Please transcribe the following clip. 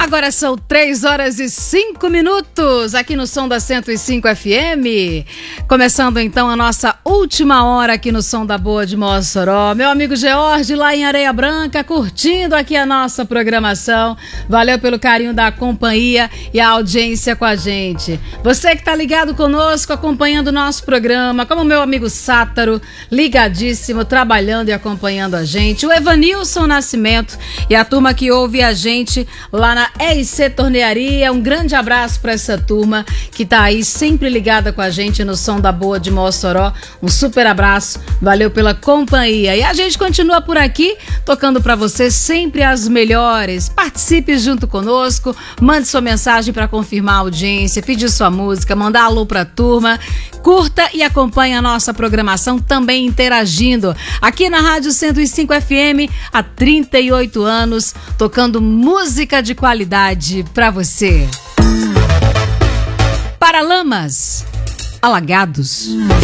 Agora são 3h05 aqui no Som da 105 FM. Começando então a nossa última hora aqui no Som da Boa de Mossoró. Meu amigo George lá em Areia Branca, curtindo aqui a nossa programação. Valeu pelo carinho da companhia e a audiência com a gente. Você que tá ligado conosco, acompanhando o nosso programa, como meu amigo Sátaro, ligadíssimo, trabalhando e acompanhando a gente. O Evanilson Nascimento e a turma que ouve a gente lá na EIC Tornearia. Um grande abraço para essa turma que tá aí sempre ligada com a gente no Som da Boa de Mossoró. Um super abraço, valeu pela companhia. E a gente continua por aqui, tocando para você sempre as melhores. Participe junto conosco, mande sua mensagem para confirmar a audiência, pedir sua música, mandar alô pra turma. Curta e acompanhe a nossa programação também interagindo. Aqui na Rádio 105 FM, há 38 anos, tocando música de qualidade pra você. Paralamas, Alagados.